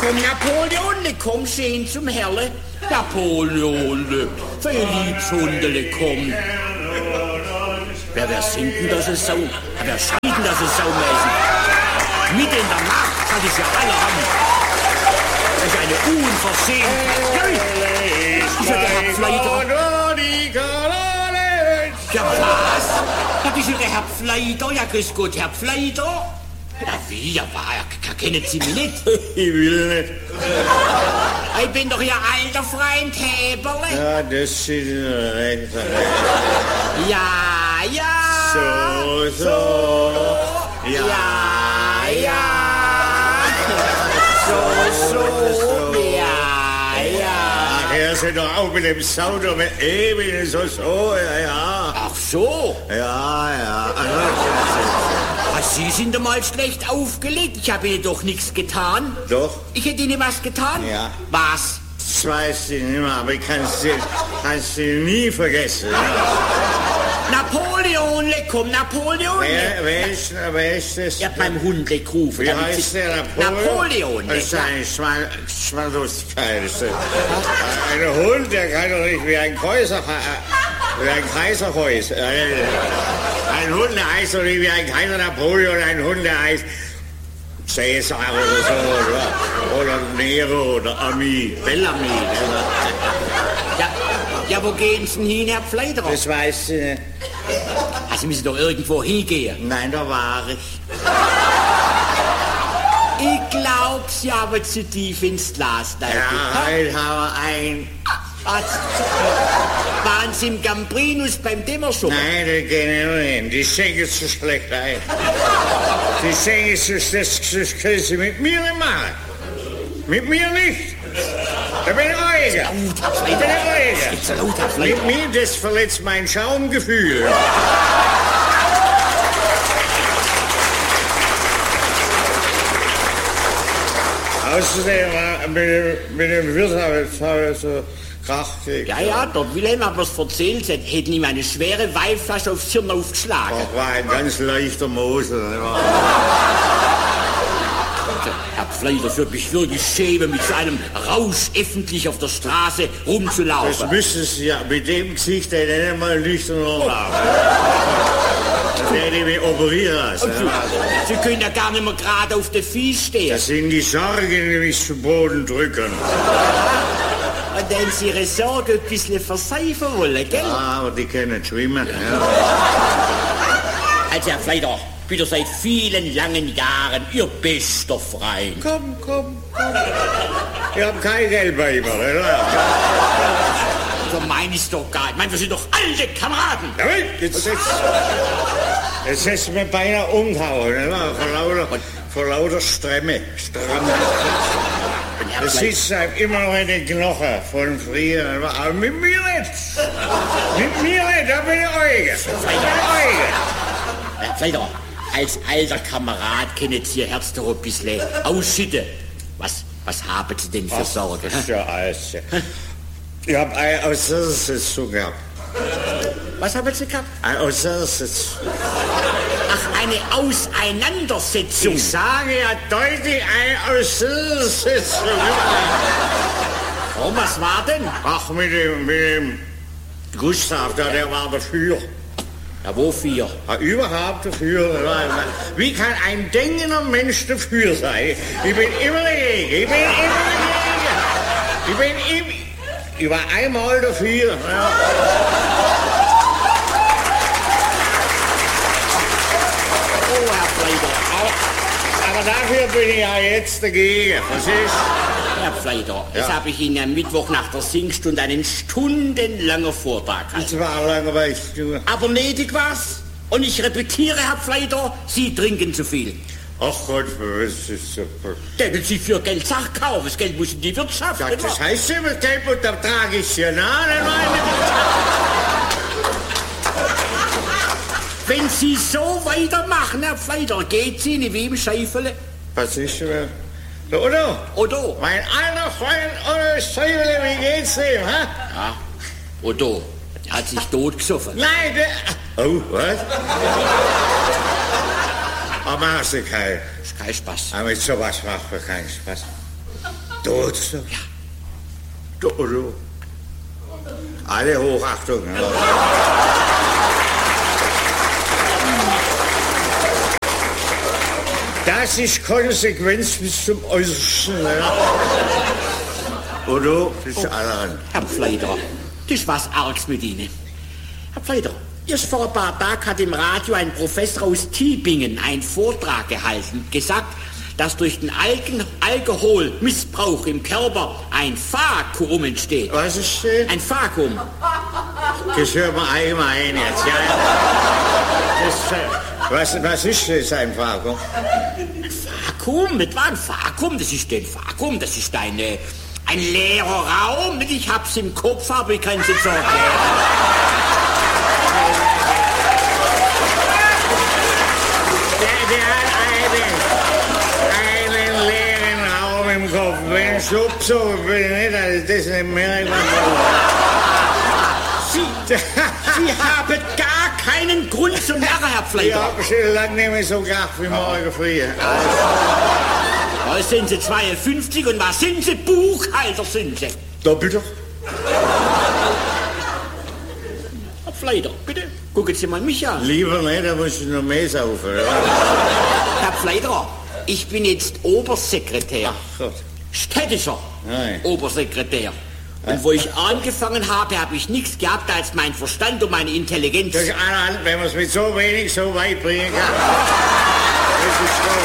Napoleon, komm schön zum Herrle. Napoleon, für ihr Liebshundele, komm. Wer singt denn das so? Wer schreit denn das so mäßig? Mitten in der Nacht, das ist ja allerhand. Das ist eine Unverschämtheit. Ist ja der Herr Pfleider. Ja, was? Das ist ja der Herr Pfleider. Ja, grüß Gott, Herr Pfleider. Ja, wie? Ja, kennen Sie mich nicht? Ich will nicht. Ich bin doch Ihr alter Freund Häberle. Ja, das ist recht. Ja, ja. So. Ja. So. Ja. Ach, er ist doch auch mit dem Sound ewig so, ja. Ach so. Ja. Sie sind einmal schlecht aufgelegt. Ich habe Ihnen doch nichts getan. Doch. Ich hätte Ihnen was getan? Ja. Was? Das weiß ich nicht mehr, aber ich kann es nie vergessen. Napoleon, komm, Napoleon. Wer ist das? Ich hab meinem Hund gerufen. Wie heißt der Napoleon? Das ist eine Schmallustigkeit. Ein Hund, der kann doch nicht wie ein Kaiserhäus. Ein Hund, der heißt doch nicht wie ein Kaiser Napoleon, ein Hund, der heißt Cäsar oder so, oder Nero oder Bellamy. Ja, wo gehen Sie denn hin, Herr Pfleiderer? Das weiß ich nicht. Sie müssen doch irgendwo hingehen. Nein, da war ich. Ich glaub, Sie haben zu tief ins Glas geguckt. Ja, heute haben wir ein... Waren Sie im Gambrinus beim Dämmerschupper? Nein, da gehen wir nicht hin. Die schenken so schlecht ein. Die schenken so, das können Sie mit mir nicht machen. Mit mir nicht. Da bin ich Euger. Mit mir, das verletzt mein Schaumgefühl. Außerdem mit dem Wirt habe ich so Krach gekriegt. Ja, dort Wilhelm hat mir's erzählt, sie hätten ihm eine schwere Weihflasche aufs Hirn aufgeschlagen. Das war ein ganz leichter Mosel. Herr Pfleider, das würde mich wirklich schämen, mit so einem Rausch öffentlich auf der Straße rumzulaufen. Das müssen Sie ja mit dem Gesicht, der nicht einmal nüchtern haben. Das werde ich mich operieren lassen. Sie können ja gar nicht mehr gerade auf den Füßen stehen. Das sind die Sorgen, die mich zu Boden drücken. Und wenn Sie Ihre Sorge ein bisschen verseifen wollen, gell? Ja, aber die können schwimmen. Ja. Also, Herr Pfleider, bitte seit vielen langen Jahren Ihr bester Freund. Komm. Ich hab kein Geld bei ihm, oder? So meine ich's doch gar nicht. Ich meine, wir sind doch alte Kameraden. Jawohl, jetzt hättest du mir beinahe umgehauen, oder? Vor lauter Stramme. Das sitzt einem immer noch in den Knochen von früher. Aber mit mir nicht. Mit mir nicht, da bin ich Eugen. Herr Pfleider, als alter Kamerad können Sie Ihr Herz doch ein bisschen ausschütten. Was haben Sie denn für Sorgen? Das ist ja alles. Ich hab eine Auseinandersetzung gehabt. Was haben Sie gehabt? Eine Auseinandersetzung. Ach, eine Auseinandersetzung. Ich sage ja deutlich eine Auseinandersetzung. Oh, was war denn? Ach, mit dem Gustav, der war dafür. Ja, wofür? Ja, überhaupt dafür. Wie kann ein denkender Mensch dafür sein? Ich bin immer dagegen. Ich war einmal dafür. Ja. Oh, Herr Pfleider. Aber dafür bin ich ja jetzt dagegen. Was ist? Herr Pfleider, jetzt habe ich Ihnen am Mittwoch nach der Singstunde einen stundenlangen Vortrag gehalten. Das war langweilig. Aber nötig war's. Und ich repetiere, Herr Pfleider, Sie trinken zu viel. Ach Gott, was ist so... Denn Sie für Geld Sachen kaufen. Das Geld muss in die Wirtschaft. Ja, das heißt immer, Geld untertrage ich ja. Wenn Sie so weitermachen, Herr Pfleider, geht Sie in wie im Scheifele. Was ist denn? Otto? Otto. Mein alter Freund Otto Scheifele, wie geht's dem, ha? Ja, Otto, der hat sich totgesoffen. Nein, der... Oh, was? Aber machst du keinen? Das ist kein Spaß. Aber mit sowas macht man keinen Spaß. Tut's doch? Ja. Du. Alle Hochachtung. Ja. Das ist Konsequenz bis zum Äußersten. Ja. Und du bist allein. Herr Pfleiderer, das ist was Args mit Ihnen. Herr Pfleiderer, erst vor ein paar Tagen hat im Radio ein Professor aus Tübingen einen Vortrag gehalten, gesagt, dass durch den Alkoholmissbrauch im Körper ein Vakuum entsteht. Was ist das? Ein Vakuum. Das hört man allgemein jetzt, ja. Was ist das, ein Vakuum? Vakuum? Nicht wahr? Ein Vakuum? Das ist ein Vakuum. Das ist ein leerer Raum. Ich hab's im Kopf, aber ich kann's jetzt so erklären. Im Kopf, wenn ich so bin, nicht, also das nicht mehr. Sie haben gar keinen Grund zum Lachen, Herr Ich Pfleiderer. habe schon lange nicht mehr so gelacht wie morgen früh. Heute sind Sie 52 und was sind Sie? Buchhalter sind Sie. Doppelt doch. Herr Pfleiderer, bitte, gucken Sie mal mich an. Lieber nicht, da muss ich noch mehr saufen. Herr Pfleiderer, ich bin jetzt Obersekretär. Ach Gott. Städtischer Nein. Obersekretär. Und wo ich angefangen habe ich nichts gehabt als mein Verstand und meine Intelligenz. Das ist allerhand, wenn man es mit so wenig so weit bringen kann. Das ist so.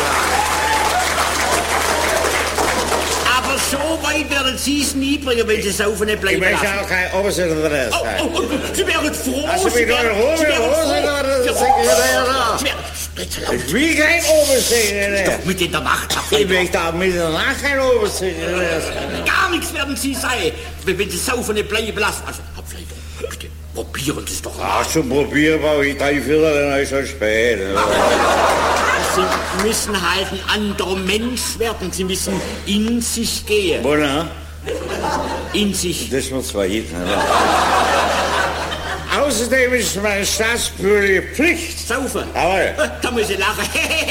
Aber so weit werden Sie es nie bringen, wenn Sie saufen nicht Ich bleiben möchte lassen. auch kein Obersekretär sein. Oh, Sie wären froh. Also Sie wie wären der Sekretär da. Sie wären nicht so laut. Ich will kein Obersekretär. Doch mit in der Nacht, Herr Ich Pfleiderer. möchte auch mit der Nacht kein Obersekretär sein. Gar nichts werden Sie sein, wenn Sie saufen nicht bleiben lassen. Also, Herr Pfleiderer, bitte, probieren Sie es doch mal. Ach, zum Probieren brauche ich 3 Viertel, dann ist es spät. Sie müssen halt ein anderer Mensch werden. Sie müssen in sich gehen. Bona, In sich. das wird zwar hin. Außerdem ist es meine staatsbürgerliche Pflicht. Saufen. Jawohl. Da muss ich lachen.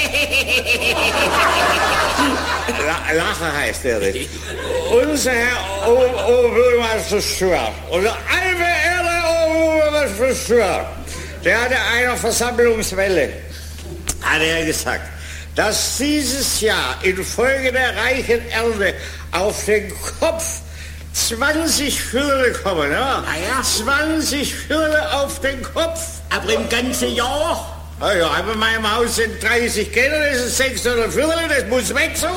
Lachen heißt der nicht. Unser Herr Oberbürgermeister Stuart, unser allverehrter Oberbürgermeister Stuart, der hatte einer Versammlungswelle, hat er gesagt, dass dieses Jahr infolge der reichen Ernte auf den Kopf 20 Viertel kommen, ja? Ja. 20 Viertel auf den Kopf. Aber im ganzen Jahr. Ja, bei meinem Haus sind 30 Kinder, das ist 600 Viertel, das muss weg, so.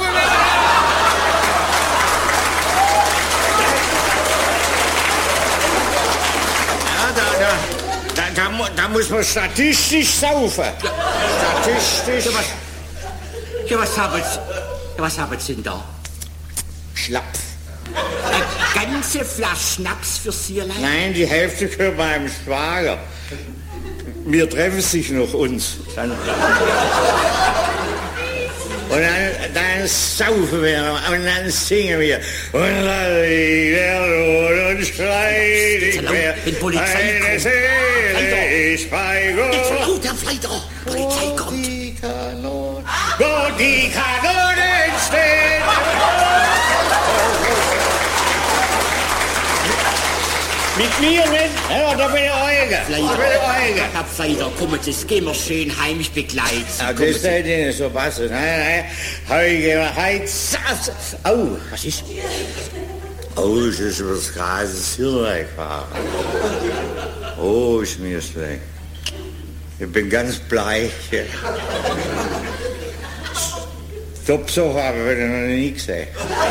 Ja, da muss man statistisch saufen. Statistisch. Ja, was haben Sie denn da? Schlapf. Eine ganze Flasche Schnaps für Sie allein? Nein, die Hälfte gehört meinem Schwager. Wir treffen sich noch uns. Und dann saufen wir und dann singen wir. Und dann liegt der Lohn und schreit nicht mehr. Wenn Polizei Eine kommt. Seele ist bei Nicht so Gott. laut, Herr Pfleiderer. Polizei kommt. Wo die Kanonen stehen. Mit mir nicht? Ja, da bin ich Euge. Da bin ich Euge. Herr Pfleiderer, kommen Sie, das gehen wir schön heimlich begleiten. Ja, Kommen das Sie. hätte ich nicht so passen. Nein. Heute, oh, Was ist? oh, es ist übers Gras hier weggefahren. Oh, ist mir schlecht. Ich bin ganz bleich. Topsoche habe ich noch nie gesehen.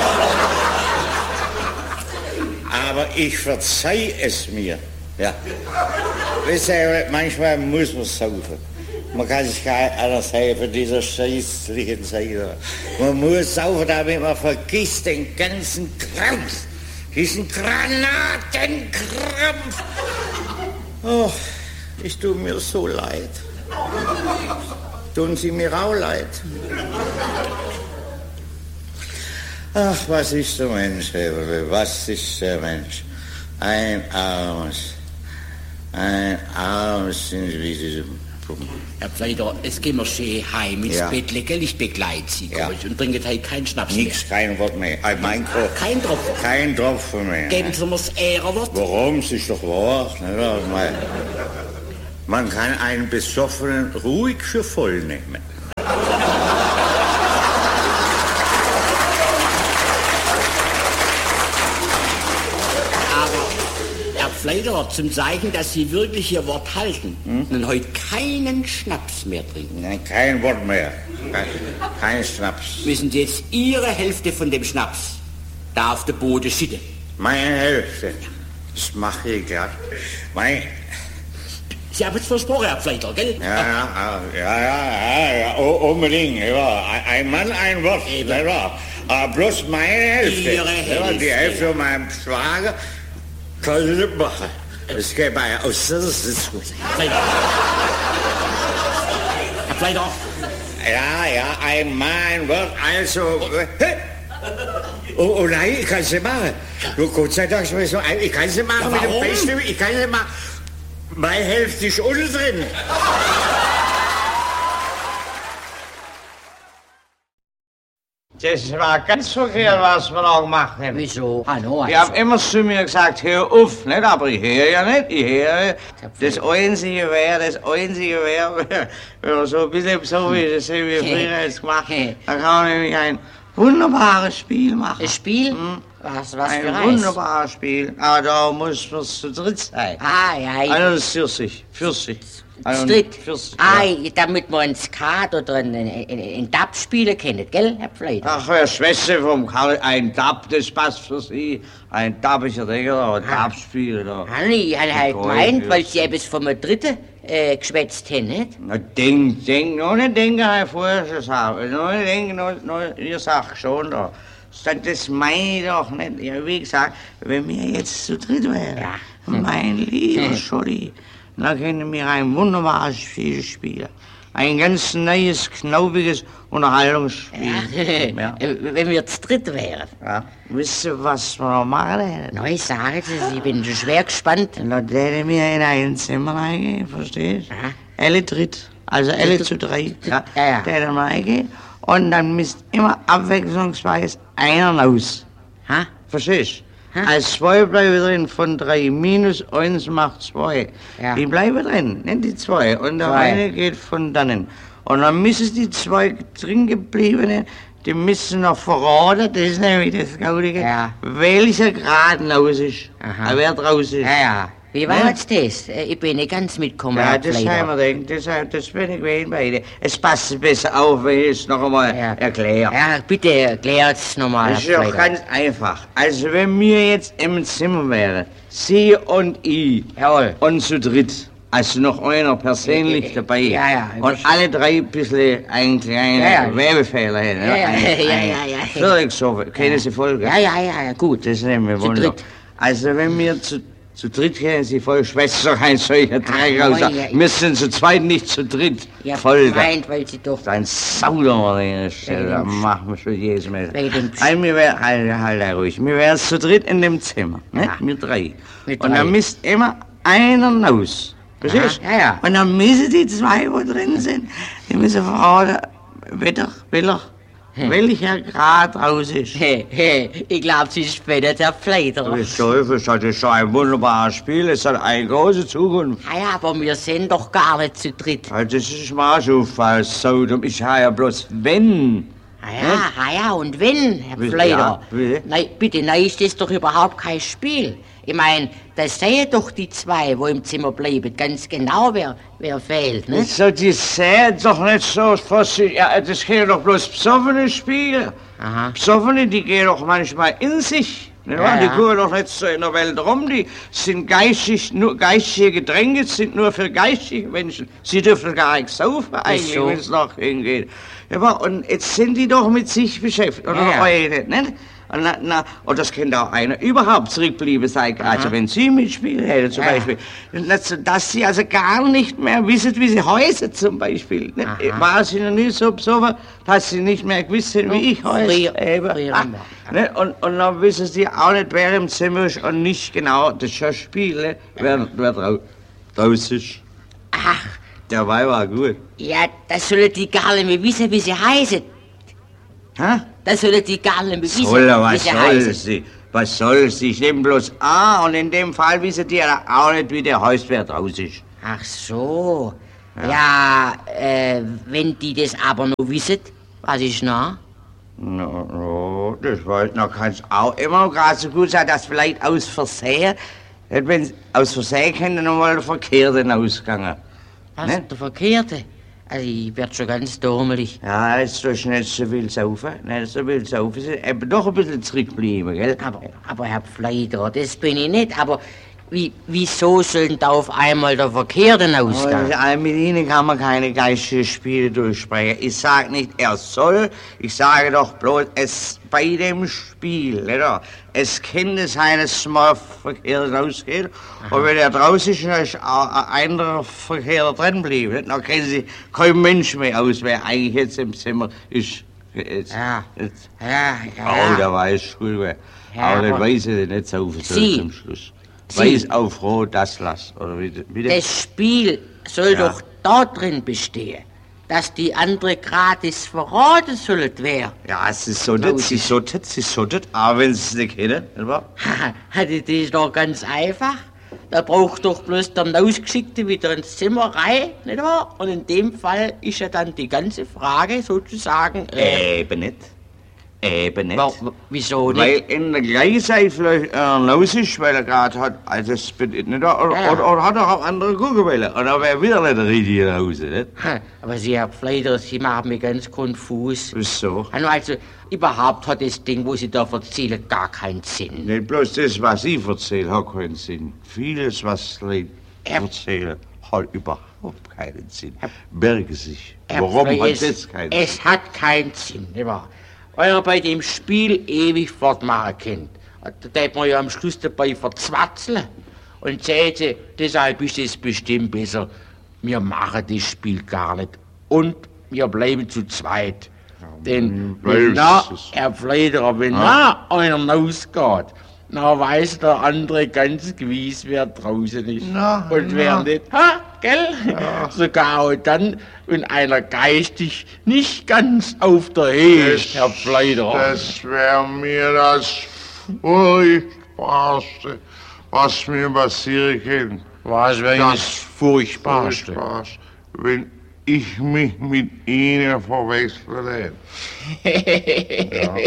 Aber ich verzeih es mir. Ja. Wisst ihr, manchmal muss man saufen. Man kann sich gar nicht anders helfen, dieser scheißlichen Seite. Man muss saufen, damit man vergisst den ganzen Krampf. Diesen Granatenkrampf. Oh, ich tue mir so leid. Tun Sie mir auch leid? Ach, was ist der Mensch, Heberle? Was ist der Mensch? Ein armes Individuum. Herr Pfleider, es gehen wir schön heim ins Bettle, gell? Ich begleite Sie und trinke heute keinen Schnaps mehr. Nix, kein Wort mehr. Mein Kopf. Kein Tropfen? Kein Tropfen mehr. Geben Sie mir das Ehrenwort? Warum? Es ist doch wahr. Man kann einen Besoffenen ruhig für voll nehmen. Pfleider, zum Zeigen, dass Sie wirklich Ihr Wort halten und heute keinen Schnaps mehr trinken. Nein, kein Wort mehr. Kein Schnaps. Müssen Sie jetzt Ihre Hälfte von dem Schnaps da auf der Boden schütten? Meine Hälfte? Das mache ich grad. Sie haben es versprochen, Herr Pfleider, gell? Ja, unbedingt. Ja. Ein Mann, ein Wort. Ja. Bloß meine Hälfte. Ihre Hälfte. Ja, die Hälfte von meinem Schwager. Kann ich nicht machen. Das geht bei aus der Sitzung. Herr Pfleider. Ja, ein Mann wird also... Oh nein, ich kann es nicht machen. Nur Gott sei Dank, ich kann es nicht machen mit dem Besten. Ich kann es nicht machen. Meine Hälfte ist unten drin. Das war ganz verkehrt, was wir noch gemacht haben. Wieso? Hallo. Die haben immer zu mir gesagt, hör auf, nicht? Aber ich höre ja nicht. Ich höre, das Einzige wäre, wenn man so ein bisschen so wie das haben wir früher jetzt gemacht, dann kann man nämlich ein wunderbares Spiel machen. Ein Spiel? Was für ein wunderbares Spiel. Aber da muss man zu dritt sein. Ja. Also das ist Pfirsich. Stritt. Damit man ein Skat oder ein Dab spielen können, gell, Herr Pfleider? Ach, Herr Schwester vom Karl, ein Dab, das passt für Sie. Ein Dab ist ja Reger, ein Dab-Spiel. Ich habe halt gemeint, weil Sie etwas vom Dritten geschwätzt haben, nicht? Na, denk, noch nicht denken, Herr vorher schon sagen. Noch nicht denken, ihr sagt schon da. Das meine ich doch nicht. Ja, wie gesagt, wenn wir jetzt zu dritt wären, mein lieber Scholli, dann können wir ein wunderbares Spiel spielen. Ein ganz neues, knaubiges Unterhaltungsspiel. Ja. Wenn wir zu dritt wären. Ja. Wisst ihr, was wir noch machen hätten? Ich sage es, ich bin schwer gespannt. Dann hätten wir in ein Zimmer reingehen, verstehst du? Alle dritt, also alle zu drei. Ja. Da hätten wir reingehen und dann müsst immer abwechslungsweise einer raus. Verstehst du? Als 2 bleiben drin von 3, minus 1 macht 2. Ja. Die bleiben drin, nicht die 2. Und der eine geht von dannen. Und dann müssen die 2 drin gebliebenen, die müssen noch verraten, das ist nämlich das Gaudige, welcher gerade raus ist. Wer draus ist. Ja. Wie war jetzt das? Ich bin nicht ganz mitgekommen. Ja, das haben wir gedacht, das bin ich gewesen bei Ihnen. Es passt besser auf, wenn ich es noch einmal erkläre. Ja, bitte erklärt es nochmal. Das ist doch ganz einfach. Also wenn wir jetzt im Zimmer wären, Sie und ich, und zu dritt, also noch einer persönlich dabei, und alle 3 ein bisschen einen kleinen Werbefehler hätten. Völlig so, können Sie folgen? Ja, gut. Das nehmen wir wunderbar. Also wenn wir zu dritt können Sie voll Schwester, kein solcher Dreck raus. Wir sind zu zweit, nicht zu dritt. Ja, Freund, weil Sie doch... Dann sauder mal an der Stelle, da machen wir schon jedes Mal. Halt ruhig. Wir wären zu dritt in dem Zimmer, ne? Wir 3. Und dann müsst immer einer raus. Verstehst du? Ja. Und dann müssen die 2, wo drin sind, die müssen verraten, welcher Grad raus ist. Ich glaube, Sie ist später der Pfleider. Das ist schon ein wunderbares Spiel, es hat eine große Zukunft. Ja, aber wir sind doch gar nicht zu dritt. Das ist mal so falsch, so dumm. Ich habe ja bloß wenn. Und wenn, Herr Pfleider. Nein, bitte, ist das doch überhaupt kein Spiel. Ich meine, das sehen doch die 2, wo im Zimmer bleiben, ganz genau, wer fehlt, ne? So, die sehen doch nicht so, das können doch bloß Besoffene spielen. Besoffene, die gehen doch manchmal in sich. Die gucken doch nicht so in der Welt rum, die sind geistige Getränke sind nur für geistige Menschen. Sie dürfen gar nicht saufen eigentlich, wenn es noch hingeht. Ja, und jetzt sind die doch mit sich beschäftigt, oder heute, nicht? Und das könnte auch einer überhaupt zurückblieben sein, also wenn Sie mitspielen hätten zum Beispiel, dass Sie also gar nicht mehr wissen, wie Sie heißen zum Beispiel. War Sie noch nie so besoffen, dass Sie nicht mehr gewusst haben, wie ich heiße. Und dann wissen Sie auch nicht, wer im Zimmer ist und nicht genau das Spiel, wer draus ist. Ach, Der Wein war gut. Ja, das sollen die gar nicht mehr wissen, wie sie heißen. Hä? Das sollen die gar nicht mehr wissen, Was wie sie soll heißen. sie? Was soll sie? Ich nehme bloß A und in dem Fall wissen die ja auch nicht, wie der heißt, wer draus ist. Ach so. Ja, wenn die das aber noch wissen, was ist noch? No, das weiß noch, kann's auch immer gerade so gut sein, dass vielleicht aus Versehen, wenn aus Versehen könnte noch mal der Verkehrte ausgegangen. Was, Ne? der Verkehrte? Also, ich werd schon ganz dormelig. Ja, jetzt sollst du nicht so viel saufen, nicht so viel saufen, eben doch ein bisschen zurückbleiben, gell? Aber Herr Pfleiderer, das bin ich nicht, aber wieso soll denn da auf einmal der Verkehrte ausgehen? Mit Ihnen kann man keine geistigen Spiele durchsprechen. Ich sage nicht, er soll, ich sage doch bloß, es bei dem Spiel, nicht wahr? Es könnte sein, dass es mal verkehrt ausgeht. Und wenn er draußen ist, dann ist ein anderer Verkehr drin geblieben. Dann kennen Sie kein Mensch mehr aus, wer eigentlich jetzt im Zimmer ist. Jetzt. Ja. Oh, der weiß gut, wer. Ja, aber den aber weiß ich nicht saufen soll Sie. zum Schluss. Sie. Weiß auf Rot, das lass. Oder bitte? Das Spiel soll doch da drin bestehen, dass die andere gratis verraten sollen wer. Ja, sie solltet, aber wenn sie es nicht kennen, nicht wahr? Das ist doch ganz einfach. Da braucht doch bloß der Ausgeschickte wieder ins Zimmer rein, nicht wahr? Und in dem Fall ist ja dann die ganze Frage sozusagen... Eben nicht. Wieso nicht? Weil in der Gleichzeit vielleicht raus ist, weil er gerade hat, also das bedeutet nicht, oder hat er auch andere gucken wollen. Und dann wäre wieder nicht der richtige raus, nicht? Aber Sie, Herr Pfleiderer, Sie machen mich ganz konfus. Wieso? Also, überhaupt hat das Ding, wo Sie da erzählen, gar keinen Sinn. Nicht bloß das, was ich erzähle, hat keinen Sinn. Vieles, was Leute erzählen, hat überhaupt keinen Sinn. Berge sich. Warum hat das keinen Sinn? Es hat keinen Sinn, nicht wahr? Weil er bei dem Spiel ewig fortmachen kann. Da hätte man ja am Schluss dabei verzwatzeln. Und säte, deshalb ist es bestimmt besser, wir machen das Spiel gar nicht. Und wir bleiben zu zweit. Denn wenn da, Herr Pfleiderer, wenn da einer rausgeht, dann weiß der andere ganz gewiss, wer draußen ist. Und wer nicht. Gell? Ja. Sogar auch dann, wenn einer geistig nicht ganz auf der Höhe ist, Herr Pfleiderer. Das wäre mir das Furchtbarste, was mir passieren kann. Was wäre das Furchtbarste? Wenn ich mich mit Ihnen verwechsle. Ja.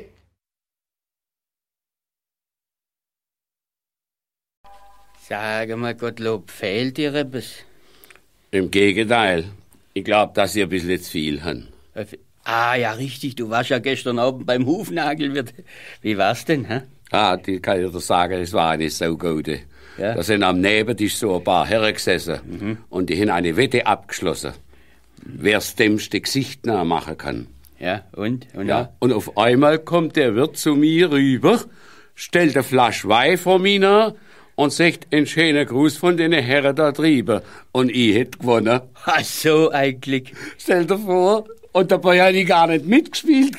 Sag mal, Gottlob, fehlt dir etwas? Im Gegenteil. Ich glaube, dass Sie ein bisschen zu viel haben. Ja, richtig. Du warst ja gestern Abend beim Hufnagelwirt. Wie war's denn, hä? Die kann ich dir sagen, es war eine saugute. Ja. Da sind am Nebentisch so ein paar Herren gesessen und die haben eine Wette abgeschlossen, wer's dämmste Gesicht nachmachen kann. Ja, und? Ja. Und auf einmal kommt der Wirt zu mir rüber, stellt eine Flasche Wein vor mir nach und sagt einen schönen Gruß von den Herren da drüben. Und ich hätte gewonnen. Ach so, eigentlich. Stell dir vor, und dabei habe ich gar nicht mitgespielt.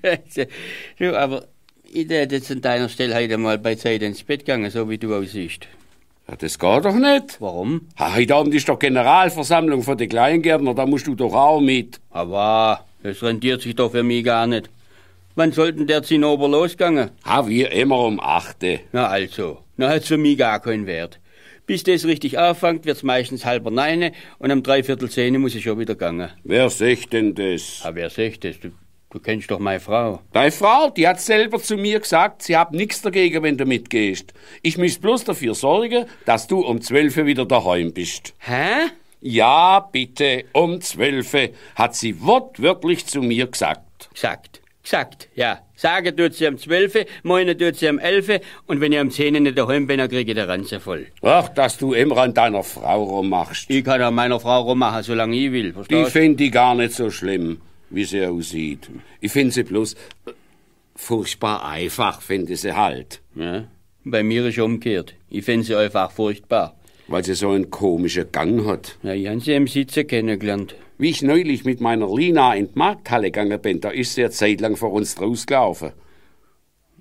Du, aber ich hätte jetzt an deiner Stelle heute mal bei Zeit ins Bett gegangen, so wie du aussiehst. Ja, das geht doch nicht. Warum? Heute Abend ist doch Generalversammlung von den Kleingärtner, da musst du doch auch mit. Aber das rentiert sich doch für mich gar nicht. Wann sollten der Zinnober losgegangen? Wie immer um 8. Na also, na hat's für mich gar keinen Wert. Bis das richtig anfängt, wird's meistens 8:30 und um 9:45 muss ich schon wieder gegangen. Wer sagt denn das? Wer sagt das? Du kennst doch meine Frau. Deine Frau, die hat selber zu mir gesagt, sie hat nichts dagegen, wenn du mitgehst. Ich muss bloß dafür sorgen, dass du um 12 wieder daheim bist. Hä? Ja, bitte, um 12 hat sie wortwörtlich zu mir gesagt. Gesagt, ja. Sagen tut sie um 12, meinen tut sie um 11 und wenn ich um 10 nicht daheim bin, dann kriege ich den Ranzen voll. Ach, dass du immer an deiner Frau rummachst. Ich kann an meiner Frau rummachen, solange ich will, verstehst du? Die finde ich gar nicht so schlimm, wie sie aussieht. Ich finde sie bloß furchtbar einfach, finde sie halt. Ja, bei mir ist umgekehrt. Ich finde sie einfach furchtbar. Weil sie so einen komischen Gang hat. Ja, ich habe sie im Sitzen kennengelernt. Wie ich neulich mit meiner Lina in die Markthalle gegangen bin, da ist sie eine Zeit lang vor uns rausgelaufen.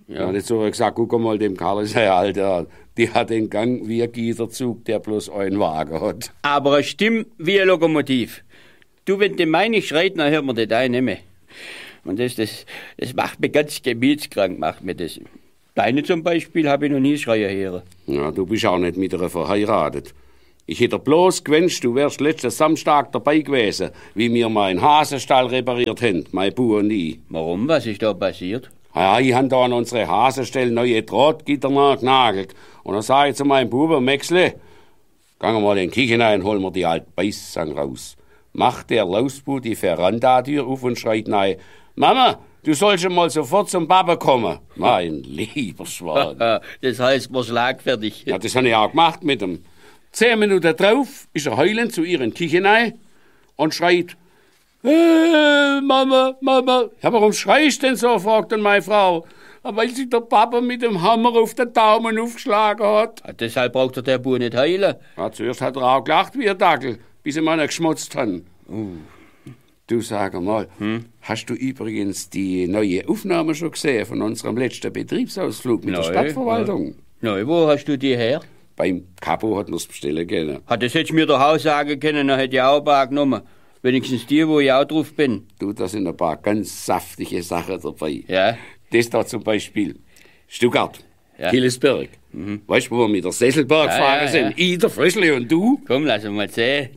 Ja, nicht so gesagt, guck mal, dem Karl ist ja Alter, die hat den Gang wie ein Giederzug, der bloß einen Wagen hat. Aber eine Stimme wie ein Lokomotiv. Du, wenn du meine schreit, dann hört man das auch nicht mehr. Und das macht mich ganz gemütskrank, macht mir das. Deine zum Beispiel habe ich noch nie schreien hören. Ja, du bist auch nicht mit ihr verheiratet. Ich hätte bloß gewünscht, du wärst letzten Samstag dabei gewesen, wie wir meinen Hasenstall repariert haben, mein Bub und ich. Warum? Was ist da passiert? Ja, ich habe da an unsere Hasenstelle neue Drahtgitter nachgenagelt. Und dann sage ich zu meinem Buben, Maxle, gehen wir mal in die Küche rein und holen wir die alten Beißzangen raus. Macht der Lausbu die Verandatür auf und schreit rein, Mama, du sollst schon mal sofort zum Papa kommen. Mein lieber Schwan. Das heißt, man schlagfertig. Ja, das habe ich auch gemacht mit ihm. 10 Minuten drauf ist er heulend zu ihren Küche rein und schreit, Mama, Mama. Ja, warum schreist denn so, fragt dann meine Frau. Weil sich der Papa mit dem Hammer auf den Daumen aufgeschlagen hat. Ja, deshalb braucht der Bub nicht heulen. Ja, zuerst hat er auch gelacht wie ein Dackel, bis ihm einer geschmutzt hat. Du, sag mal, hast du übrigens die neue Aufnahme schon gesehen von unserem letzten Betriebsausflug mit der Stadtverwaltung? Nein, wo hast du die her? Beim Capo hat man es bestellen können. Das hättest du mir doch auch sagen können, dann hätte ich auch ein paar genommen. Wenigstens die, wo ich auch drauf bin. Du, da sind ein paar ganz saftige Sachen dabei. Ja? Das da zum Beispiel Stuttgart, Hillesberg. Weißt du, wo wir mit der Sesselberg gefahren sind? Ich, der Fröschli und du? Komm, lass uns mal sehen.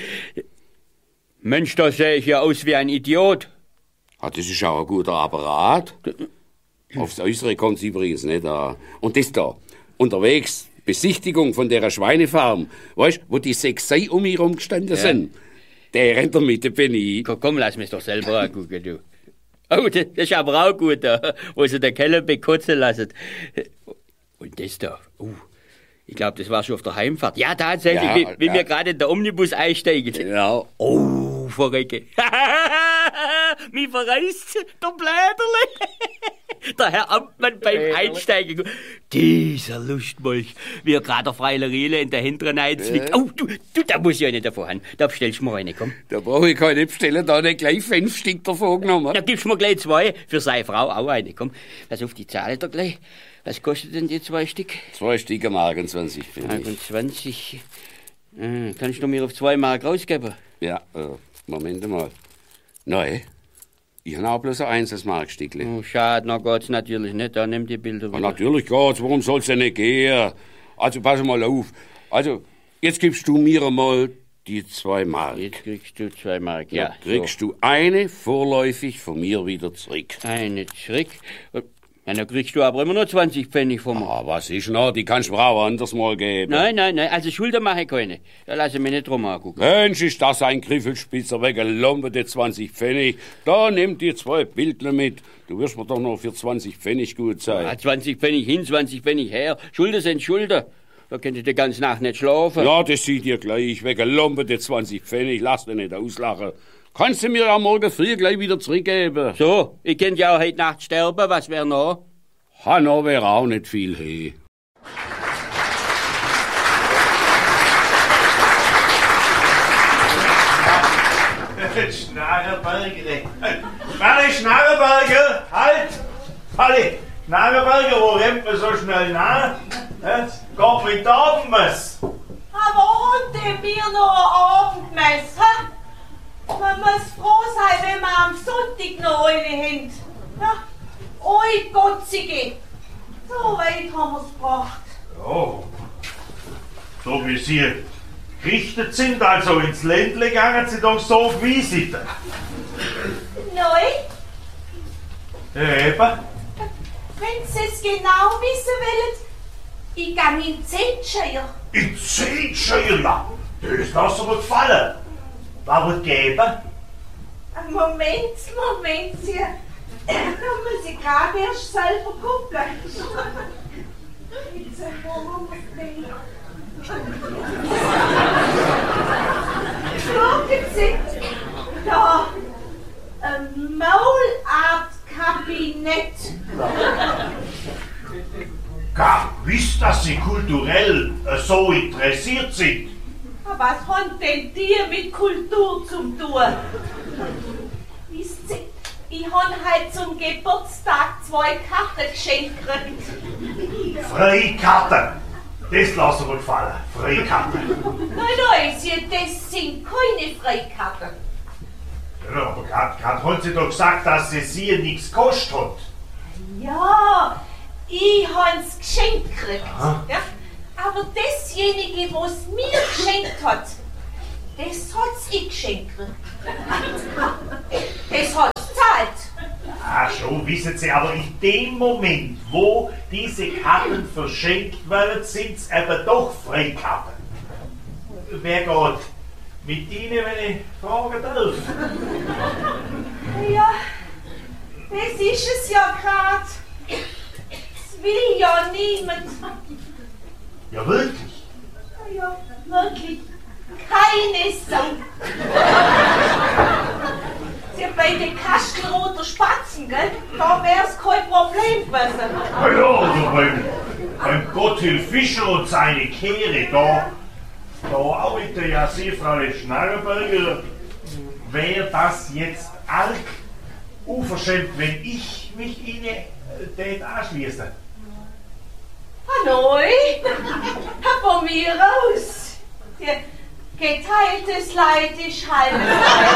Mensch, da sehe ich ja aus wie ein Idiot. Ah, das ist auch ein guter Apparat. Aufs Äußere kommt es übrigens nicht an. Und das da, unterwegs, Besichtigung von der Schweinefarm. Weißt du, wo die 6 Sei um mich rumgestanden sind? Der rennt mit, der bin ich. Komm, lass mich doch selber angucken, du. Oh, das ist aber auch gut, da, wo sie den Keller bekotzen lassen. Und das da, ich glaube, das war schon auf der Heimfahrt. Ja, tatsächlich, wie wir gerade in der Omnibus einsteigen. Ja. Oh, verrecke. Mich verreißt der Bläderle. Der Herr Amtmann beim Einsteigen. Dieser Lustmolch, wie er gerade der Freilerele in der hinteren einzwickt. Oh, du, da muss ich ja nicht davon haben. Da bestellst du mir eine, komm. Da brauche ich keine bestellen, da nicht gleich 5 Stück davon genommen. Da gibst du mir gleich 2, für seine Frau auch eine, komm. Pass auf, die zahlt er gleich. Was kostet denn die 2 Stück? 2 Stück am 28. 28. Kannst du mir auf 2 Mark rausgeben? Ja, Moment mal. Nein. Ich habe auch bloß ein 1 Markstückle. Oh, schade, na geht's natürlich nicht. Da nimm die Bilder wieder. Natürlich geht's, warum soll's denn nicht gehen? Also pass mal auf. Also, jetzt gibst du mir einmal die 2 Mark. Jetzt kriegst du 2 Mark, ja. Kriegst du eine vorläufig von mir wieder zurück. Eine zurück? Ja, dann kriegst du aber immer noch 20 Pfennig von mir. Ah, was ist noch? Die kannst du mir auch anders mal geben. Nein, also Schulden mache ich keine. Da lass ich mich nicht drum angucken. Mensch, ist das ein Griffelspitzer wegen Lombete 20 Pfennig. Da nimm dir 2 Bildler mit. Du wirst mir doch noch für 20 Pfennig gut sein. Ja, 20 Pfennig hin, 20 Pfennig her. Schulden sind Schulden. Da könnt ihr die ganze Nacht nicht schlafen. Ja, das sieht ihr gleich. Wegen Lombete 20 Pfennig. Lass dich nicht auslachen. Kannst du mir am Morgen früh gleich wieder zurückgeben? So, ich könnte ja auch heute Nacht sterben. Was wäre noch? Hanno wäre auch nicht viel he. Schnarreberger. Warte, Schnarreberger, halt! Falle! Schnarreberger, wo rennt man so schnell nach? Geht mit der Abendmess. Aber und mir noch ein Abendmess, ha? Man muss froh sein, wenn man am Sonntag noch eine haben. Ja? Oi, Gottsige! So weit haben wir's gebracht. Oh. So wie Sie gerichtet sind, also ins Ländle gegangen, Sie doch so auf Visite. Nein? Eben. Wenn Sie es genau wissen wollen, ich gang in Zentscheier. In Zentscheier, ja. Das lassen wir gefallen. Was wird geben? Moment, Sie. Da muss ich gerade erst selber gucken. Jetzt, wo haben wir den? Schauen Sie, da, ein Maulart-Kabinett. Gar wisst, dass Sie kulturell so interessiert sind. Was haben denn die mit Kultur zu tun? Wisst Sie, ich habe heute zum Geburtstag 2 2 Karten geschenkt gekriegt. Freikarten. Das lassen wir gefallen. Freikarten. Nein, das sind keine Freikarten. Ja, aber gerade haben Sie doch gesagt, dass sie nichts gekostet hat. Ja, ich hab's geschenkt gekriegt. Aha. Ja? Aber dasjenige, was mir geschenkt hat, das hat's ich geschenkt gekriegt. Das hat's gezahlt. Ah, schon, wissen Sie, aber in dem Moment, wo diese Karten verschenkt werden, sind es eben doch Freikarten. Wer geht mit Ihnen, wenn ich fragen darf? Ja, das ist es ja gerade. Das will ja niemand. Ja, wirklich? Ja, wirklich. Keine Sau. Sie bei den Kastelroter Spatzen, gell? Da wär's kein Problem gewesen. Na ja, also beim Gotthilf Fischer und seine Kehre, da arbeitet ja Sie, Frau Schnarrenberger, wäre das jetzt arg unverschämt, wenn ich mich Ihnen anschließe. Hallo, von mir aus. Geteiltes Leid ist halbes Leid.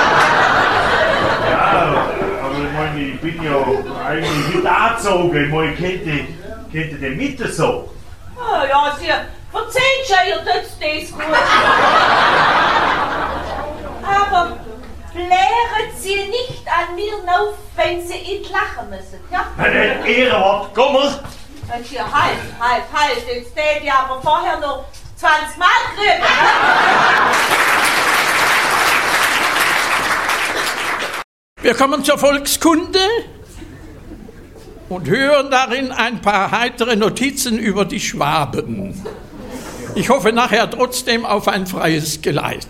Ja, aber ich meine, ich bin ja eigentlich nicht angezogen. Ich meine, kennt ihr mit so? Ja, Sie verzeihen schon, ihr tut das gut. Aber blären Sie nicht an mir auf, wenn Sie nicht lachen müssen, ja? Ein Ehrenwort, komm mal! Jetzt hier, halt, jetzt täte ich aber vorher noch 20 Mal kriegen, ne? Wir kommen zur Volkskunde und hören darin ein paar heitere Notizen über die Schwaben. Ich hoffe nachher trotzdem auf ein freies Geleit.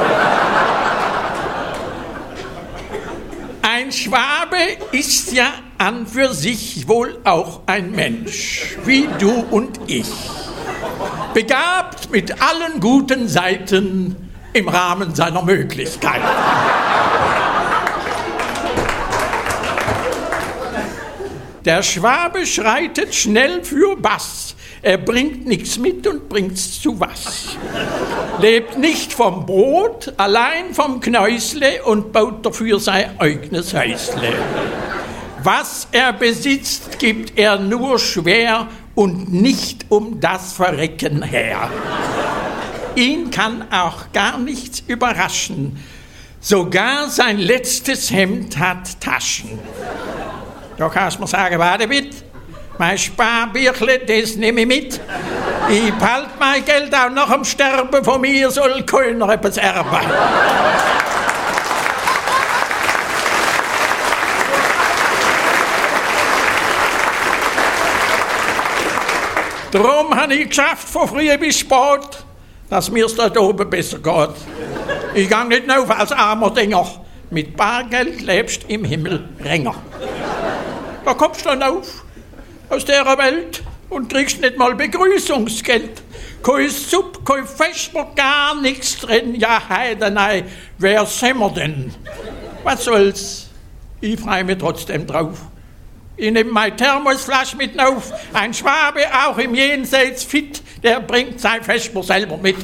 Ein Schwabe ist ja an für sich wohl auch ein Mensch, wie du und ich. Begabt mit allen guten Seiten im Rahmen seiner Möglichkeiten. Der Schwabe schreitet schnell für Bass. Er bringt nichts mit und bringt's zu was. Lebt nicht vom Brot, allein vom Knäusle und baut dafür sein eigenes Häusle. Was er besitzt, gibt er nur schwer und nicht um das Verrecken her. Ihn kann auch gar nichts überraschen. Sogar sein letztes Hemd hat Taschen. Da kannst du mir sagen, warte bitte, mein Sparbüchle, das nehme ich mit. Ich behalte mein Geld auch nach dem Sterben, von mir soll keiner etwas erben. Darum habe ich geschafft, von früh bis spät, dass mir's dort oben besser geht. Ich gang nicht auf als armer Dinger. Mit Bargeld lebst im Himmel länger. Da kommst du dann auf aus dieser Welt und kriegst nicht mal Begrüßungsgeld. Kein Supp, kein Vesper, gar nichts drin. Ja, heidenei, wer sind wir denn? Was soll's? Ich freu mich trotzdem drauf. Ich nehme meine Thermosflasche mit auf. Ein Schwabe, auch im Jenseits fit, der bringt sein Vesper selber mit.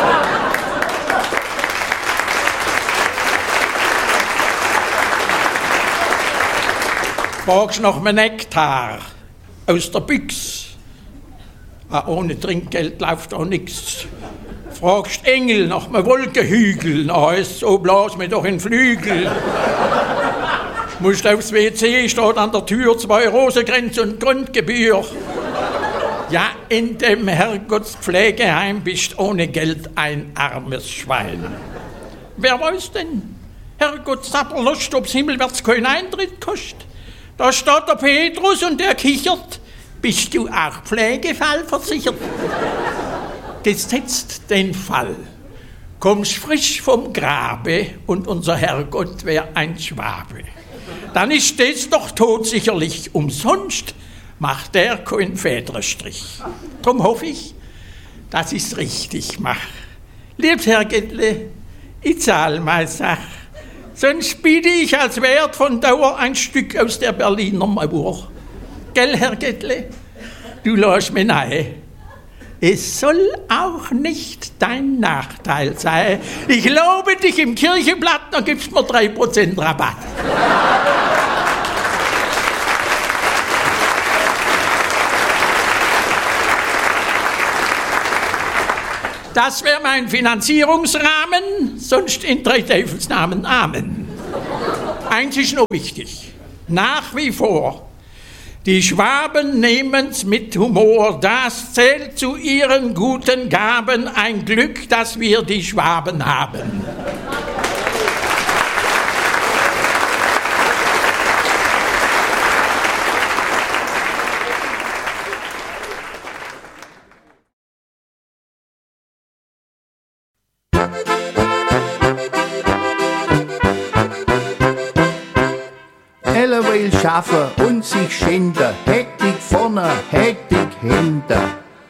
Fragst nach einem Nektar aus der Büchse. Ohne Trinkgeld läuft auch nichts. Fragst Engel nach einem Wolkenhügel. Na, so blas mir doch in Flügel. Musst aufs WC, steht an der Tür 2 Rosengrenze und Grundgebühr. Ja, in dem Herrgottspflegeheim bist ohne Geld ein armes Schwein. Wer weiß denn? Herrgott Sapperlost, ob's himmelwärts kein Eintritt kostet. Da steht der Petrus und der kichert. Bist du auch Pflegefallversichert? Gesetzt den Fall. Kommst frisch vom Grabe und unser Herrgott wär ein Schwabe. Dann ist das doch tot sicherlich. Umsonst macht der keinen Fädrenstrich. Drum hoffe ich, dass ich's richtig mach. Liebes Herrgöttle, ich zahl meine Sach. Sonst biete ich als Wert von Dauer ein Stück aus der Berliner Mauer. gell, Herr Gettle? Du lässt mir nahe. Es soll auch nicht dein Nachteil sein. Ich lobe dich im Kirchenblatt, dann gibst mir 3% Rabatt. Das wäre mein Finanzierungsrahmen, sonst in 3 Teufelsnamen Amen. Eins ist noch wichtig. Nach wie vor. Die Schwaben nehmen's mit Humor, das zählt zu ihren guten Gaben, ein Glück, dass wir die Schwaben haben. Will schaffen und sich schinden, hätt ich vorne, hätt ich hinten.